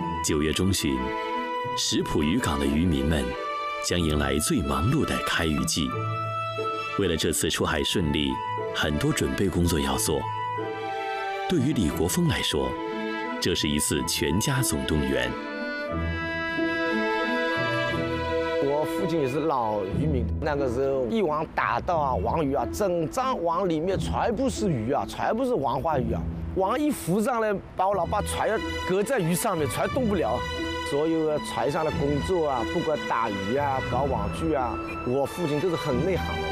9月中旬，石浦渔港的渔民们将迎来最忙碌的开渔季。为了这次出海顺利，很多准备工作要做。对于李国峰来说，这是一次全家总动员。 我父亲也是老渔民，那个时候一网打到啊，网鱼啊，整张网里面全部是鱼啊，全部是王花鱼啊。网一浮上来，把我老爸船要搁在鱼上面，船动不了。所有船上的工作啊，不管打鱼啊、搞网具啊，我父亲都是很内行的。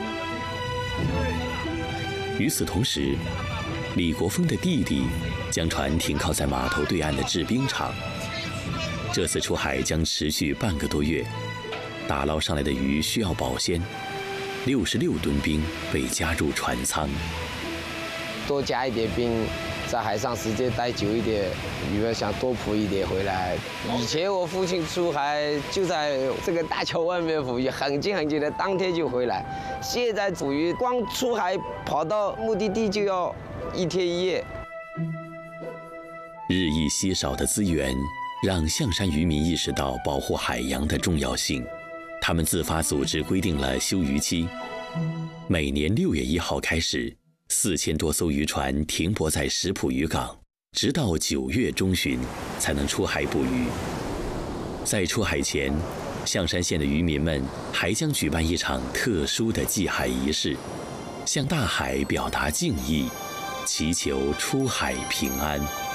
与此同时，李国峰的弟弟将船停靠在码头对岸的制冰厂。这次出海将持续半个多月，打捞上来的鱼需要保鲜，66吨冰被加入船舱。 多加一点冰，在海上时间待久一点，鱼们想多捕一点回来。以前我父亲出海就在这个大桥外面捕鱼，很近很近的，当天就回来。现在捕鱼光出海跑到目的地就要1天1夜。 日益稀少的资源让象山渔民意识到保护海洋的重要性，他们自发组织规定了休渔期，每年6月1号开始，4000多艘渔船停泊在石浦渔港，直到9月中旬才能出海捕鱼。在出海前，象山县的渔民们还将举办一场特殊的祭海仪式，向大海表达敬意，祈求出海平安。